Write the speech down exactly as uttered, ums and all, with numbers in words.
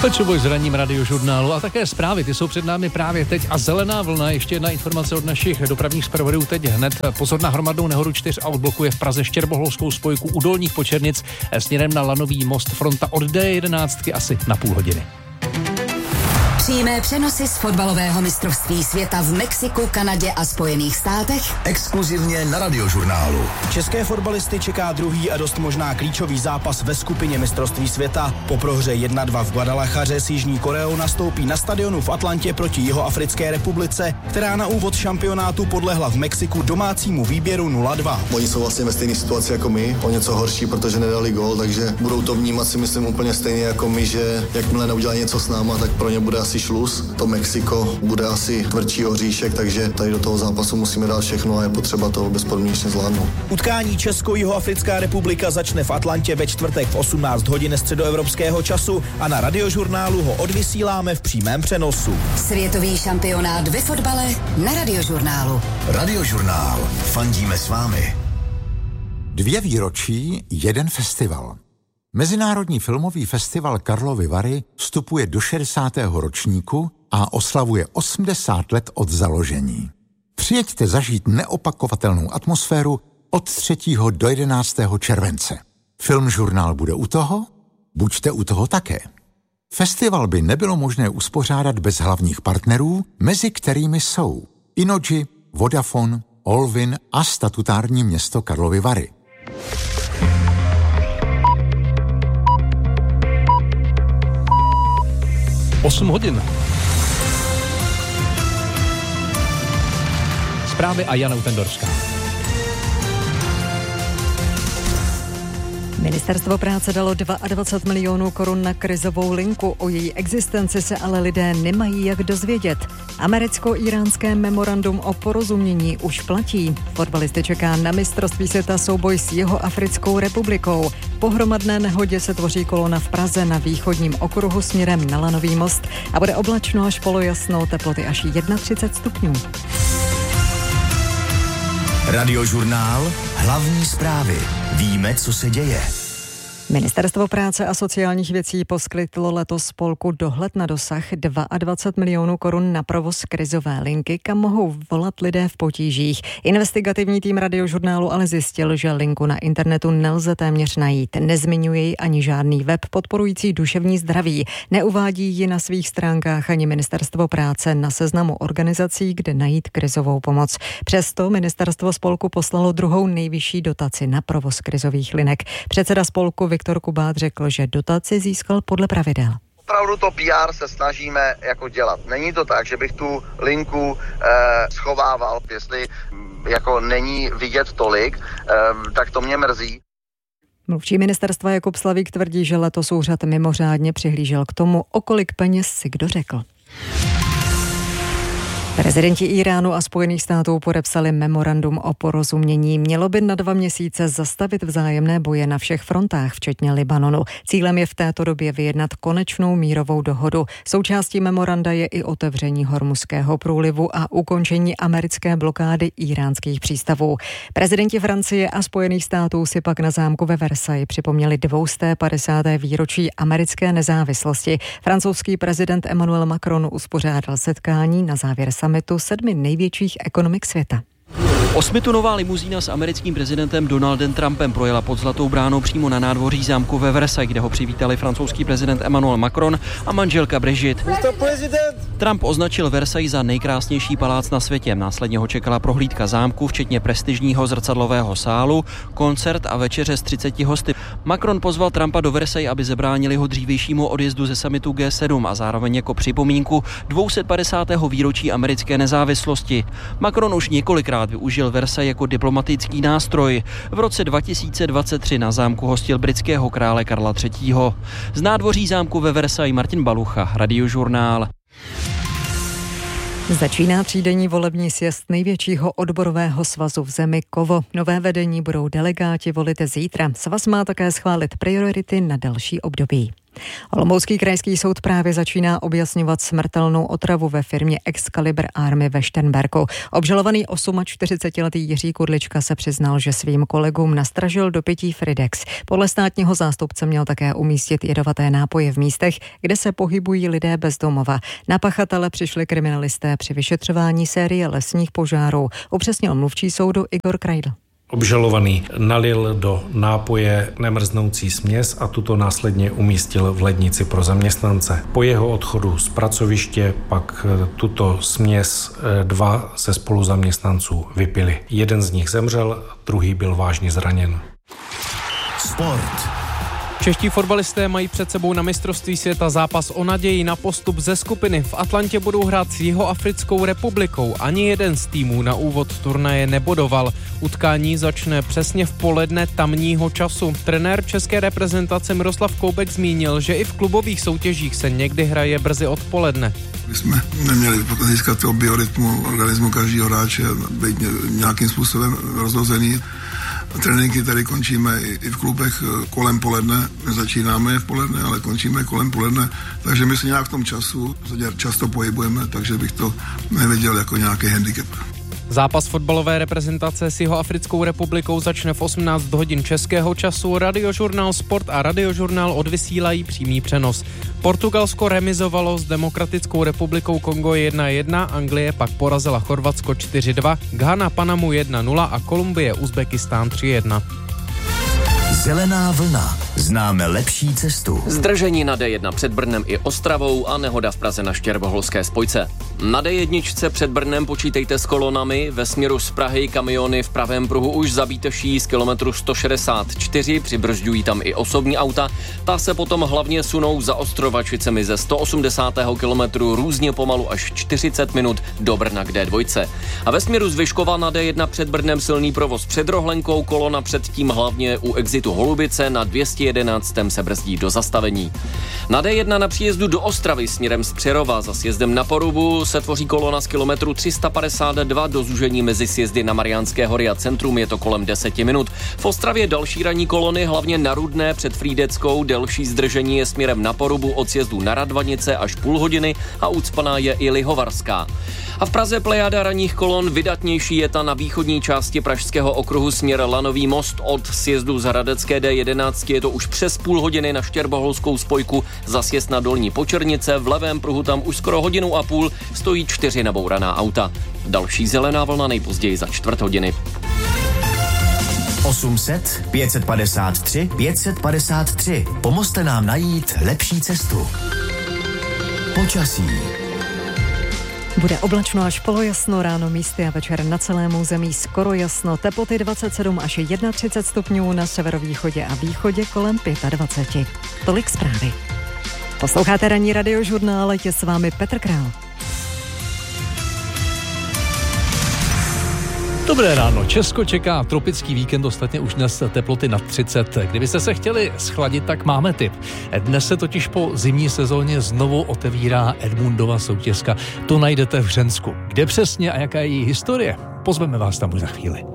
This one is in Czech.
Pečoboj s ranním Radiožurnálu a také zprávy, ty jsou před námi právě teď a zelená vlna, ještě jedna informace od našich dopravních zpravodajů teď hned. Pozor na hromadnou nehodu čtyř aut blokuje v Praze Štěrboholskou spojku u Dolních Počernic směrem na Lanový most, fronta od D jedenáct asi na půl hodiny. Přímé přenosy z fotbalového mistrovství světa v Mexiku, Kanadě a Spojených státech. Exkluzivně na Radiožurnálu. České fotbalisty čeká druhý a dost možná klíčový zápas ve skupině mistrovství světa. Po prohře jedna dva v Guadalajaře s Jižní Koreou nastoupí na stadionu v Atlantě proti Jihoafrické republice, která na úvod šampionátu podlehla v Mexiku domácímu výběru nula dva. Oni jsou vlastně ve stejné situaci jako my, o něco horší, protože nedali gól, takže budou to vnímat si myslím úplně stejně jako my, že jakmile neudělají něco s náma, tak pro ně bude asi šluz. To Mexiko bude asi tvrdší oříšek, takže tady do toho zápasu musíme dát všechno a je potřeba to bezpodmínečně zvládnout. Utkání Česko-Jihoafrická republika začne v Atlantě ve čtvrtek v osmnáct hodin středoevropského času a na Radiožurnálu ho odvysíláme v přímém přenosu. Světový šampionát ve fotbale na Radiožurnálu. Radiožurnál. Fandíme s vámi. Dvě výročí, jeden festival. Mezinárodní filmový festival Karlovy Vary vstupuje do šedesátého ročníku a oslavuje osmdesát let od založení. Přijeďte zažít neopakovatelnou atmosféru od třetího do jedenáctého července. Filmžurnál bude u toho? Buďte u toho také. Festival by nebylo možné uspořádat bez hlavních partnerů, mezi kterými jsou Innogy, Vodafone, Olvin a statutární město Karlovy Vary. osm hodin. Zprávy a Jana Utendorská. Ministerstvo práce dalo dvacet dva milionů korun na krizovou linku. O její existenci se ale lidé nemají jak dozvědět. Americko-iránské memorandum o porozumění už platí. Fotbalisty čeká na mistrovství světa souboj s Jihoafrickou republikou. Po hromadné nehodě se tvoří kolona v Praze na východním okruhu směrem na Lanový most a bude oblačno až polojasno, teploty až třicet jedna stupňů. Radiožurnál. Hlavní zprávy. Víme, co se děje. Ministerstvo práce a sociálních věcí poskytlo letos spolku Dohled na dosah dvacet dva milionů korun na provoz krizové linky, kam mohou volat lidé v potížích. Investigativní tým Radiožurnálu ale zjistil, že linku na internetu nelze téměř najít. Nezmiňuje ji ani žádný web podporující duševní zdraví. Neuvádí ji na svých stránkách ani Ministerstvo práce na seznamu organizací, kde najít krizovou pomoc. Přesto ministerstvo spolku poslalo druhou nejvyšší dotaci na provoz krizových linek. Předseda spolku Viktor Kubát řekl, že dotaci získal podle pravidel. Opravdu to P R se snažíme jako dělat. Není to tak, že bych tu linku eh, schovával, jestli jako není vidět tolik, eh, tak to mě mrzí. Mluvčí ministerstva Jakub Slavík tvrdí, že letos úřad mimořádně přihlížel k tomu, o kolik peněz si kdo řekl. Prezidenti Íránu a Spojených států podepsali memorandum o porozumění. Mělo by na dva měsíce zastavit vzájemné boje na všech frontách, včetně Libanonu. Cílem je v této době vyjednat konečnou mírovou dohodu. Součástí memoranda je i otevření Hormuzského průlivu a ukončení americké blokády íránských přístavů. Prezidenti Francie a Spojených států si pak na zámku ve Versailles připomněli dvě stě padesáté výročí americké nezávislosti. Francouzský prezident Emmanuel Macron uspořádal setkání na závěr summitu sedmi největších ekonomik světa. Osmitunová limuzína s americkým prezidentem Donaldem Trumpem projela pod Zlatou bránou přímo na nádvoří zámku ve Versailles, kde ho přivítali francouzský prezident Emmanuel Macron a manželka Brigitte. Trump označil Versailles za nejkrásnější palác na světě. Následně ho čekala prohlídka zámku, včetně prestižního zrcadlového sálu, koncert a večeře s třiceti hosty. Macron pozval Trumpa do Versailles, aby zabránili ho dřívějšímu odjezdu ze summitu G sedm a zároveň jako připomínku dvě stě padesátého výročí americké nezávislosti. Macron už několikrát využil Versailles jako diplomatický nástroj. V roce dva tisíce dvacet tři na zámku hostil britského krále Karla třetího. Z nádvoří zámku ve Versailles Martin Balucha, Radiožurnál. Začíná třídenní volební sjezd největšího odborového svazu v zemi Kovo. Nové vedení budou delegáti volit zítra. Svaz má také schválit priority na další období. Olomoucký krajský soud právě začíná objasňovat smrtelnou otravu ve firmě Excalibur Army ve Šternberku. Obžalovaný čtyřicetiosmiletý Jiří Kudlička se přiznal, že svým kolegům nastražil do pití Fridex. Podle státního zástupce měl také umístit jedovaté nápoje v místech, kde se pohybují lidé bez domova. Na pachatele přišli kriminalisté při vyšetřování série lesních požárů, upřesnil mluvčí soudu Igor Kreidl. Obžalovaný nalil do nápoje nemrznoucí směs a tuto následně umístil v lednici pro zaměstnance. Po jeho odchodu z pracoviště pak tuto směs dva ze spoluzaměstnanců vypili. Jeden z nich zemřel, druhý byl vážně zraněn. Sport. Čeští fotbalisté mají před sebou na mistrovství světa zápas o naději na postup ze skupiny. V Atlantě budou hrát s Jihoafrickou republikou. Ani jeden z týmů na úvod turnaje nebodoval. Utkání začne přesně v poledne tamního času. Trenér české reprezentace Miroslav Koubek zmínil, že i v klubových soutěžích se někdy hraje brzy odpoledne. My jsme neměli získat toho biorytmu organismu každého hráče, být nějakým způsobem rozhozený. Tréninky tady končíme i v klubech kolem poledne. Začínáme v poledne, ale končíme kolem poledne. Takže my se nějak v tom času často pohybujeme, takže bych to neviděl jako nějaký handicap. Zápas fotbalové reprezentace s Jihoafrickou republikou začne v osmnáct hodin českého času. Radiožurnál Sport a Radiožurnál odvysílají přímý přenos. Portugalsko remizovalo s Demokratickou republikou Kongo jedna jedna, Anglie pak porazila Chorvatsko čtyři dva, Ghana Panamu jedna nula a Kolumbie Uzbekistán tři jedna. Zelená vlna. Známe lepší cestu. Zdržení na D jedna před Brnem i Ostravou a nehoda v Praze na Štěrboholské spojce. Na D jedna před Brnem počítejte s kolonami. Ve směru z Prahy kamiony v pravém pruhu už za Bíteší z kilometru sto šedesát čtyři, přibrzďují tam i osobní auta. Ta se potom hlavně sunou za Ostrovačicemi ze sto osmdesátého kilometru různě pomalu až čtyřicet minut do Brna k D dva. A ve směru z Vyškova na D jedna před Brnem silný provoz před Rohlenkou, kolona předtím hlavně u exitu Holubice na dvě stě jedenáct se brzdí do zastavení. Na D jedna na příjezdu do Ostravy směrem z Přerova za sjezdem na Porubu se tvoří kolona z kilometru tři sta padesát dva, do zúžení mezi sjezdy na Mariánské hory a centrum je to kolem deset minut. V Ostravě další ranní kolony, hlavně na Rudné před Frýdeckou, delší zdržení je směrem na Porubu od sjezdu na Radvanice až půl hodiny a ucpaná je i Lihovarská. A v Praze plejáda ranních kolon, vydatnější je ta na východní části Pražského okruhu směr Lanový most od sjezdu z Hradecké D jedenáct, je to už přes půl hodiny na Štěrboholskou spojku, za sjezd na Dolní Počernice, v levém pruhu tam už skoro hodinu a půl stojí čtyři nabouraná auta. Další zelená vlna nejpozději za čtvrt hodiny. osm set, pět set padesát tři, pět set padesát tři. Pomozte nám najít lepší cestu. Počasí. Bude oblačno až polojasno, ráno místy a večer na celém území skoro jasno. Teploty dvacet sedm až třicet jedna stupňů, na severovýchodě a východě kolem dvacet pět. Tolik zprávy. Posloucháte ranní Radiožurnál, je s vámi Petr Král. Dobré ráno, Česko čeká tropický víkend, ostatně už dnes teploty nad třicet. Kdybyste se chtěli schladit, tak máme tip. Dnes se totiž po zimní sezóně znovu otevírá Edmundova soutězka. To najdete v Hřensku. Kde přesně a jaká je její historie? Pozveme vás tam už za chvíli.